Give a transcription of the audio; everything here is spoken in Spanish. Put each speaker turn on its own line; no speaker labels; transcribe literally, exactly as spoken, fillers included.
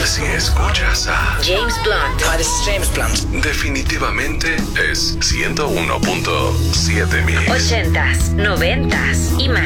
Si escuchas a
James Blunt.
Hi, this is James Blunt.
definitivamente es ciento uno punto siete Mix.
Ochentas, noventas y más.